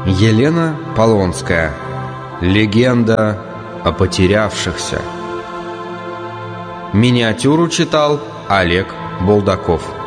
Елена Полонская. Легенда о потерявшихся. Миниатюру читал Олег Булдаков.